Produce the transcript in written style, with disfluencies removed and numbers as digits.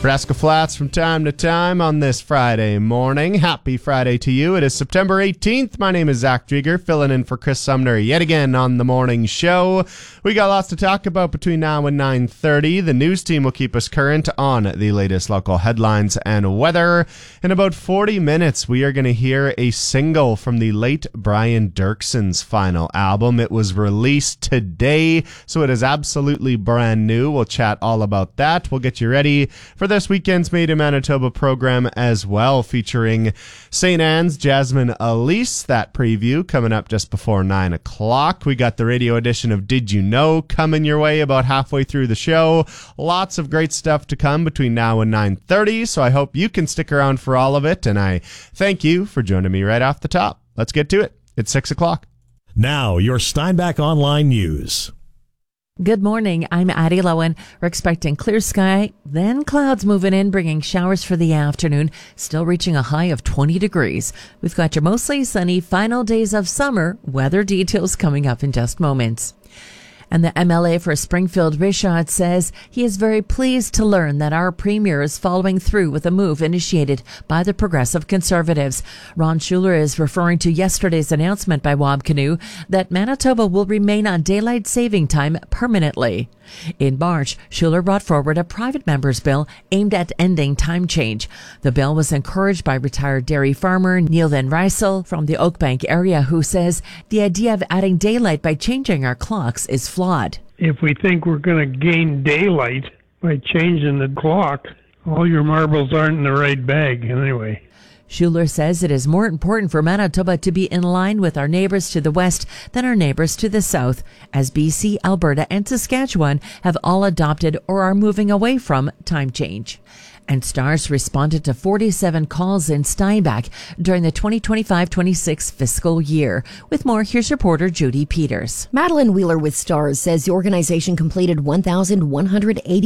Nebraska Flats from time to time on this Friday morning. Happy Friday to you. It is September 18th. My name is Zach Drieger, filling in for Chris Sumner yet again on the morning show. We got lots to talk about between now and 9:30. The news team will keep us current on the latest local headlines and weather. In about 40 minutes, we are going to hear a single from the late Brian Dirkson's final album. It was released today, so it is absolutely brand new. We'll chat all about that. We'll get you ready for this weekend's Made in Manitoba program as well, featuring St. Anne's Jasmine Elise. That preview coming up just before 9 o'clock. We got the radio edition of Did You Know coming your way about halfway through the show. Lots of great stuff to come between now and 9:30, so I hope you can stick around for all of it, and I thank you for joining me right off the top. Let's get to it. It's 6 o'clock. Now, your Steinbach Online News. Good morning. I'm Addie Lowen. We're expecting clear sky, then clouds moving in, bringing showers for the afternoon, still reaching a high of 20 degrees. We've got your mostly sunny final days of summer. Weather details coming up in just moments. And the MLA for Springfield Richard says he is very pleased to learn that our premier is following through with a move initiated by the Progressive Conservatives. Ron Schuler is referring to yesterday's announcement by Wab Kinew that Manitoba will remain on daylight saving time permanently. In March, Schuler brought forward a private member's bill aimed at ending time change. The bill was encouraged by retired dairy farmer Neil Van Rysel from the Oakbank area, who says the idea of adding daylight by changing our clocks is flawed. If we think we're going to gain daylight by changing the clock, all your marbles aren't in the right bag anyway. Schuler says it is more important for Manitoba to be in line with our neighbors to the west than our neighbors to the south, as BC, Alberta, and Saskatchewan have all adopted or are moving away from time change. And STARS responded to 47 calls in Steinbach during the 2025-26 fiscal year. With more, here's reporter Judy Peters. Madeline Wheeler with STARS says the organization completed 1,180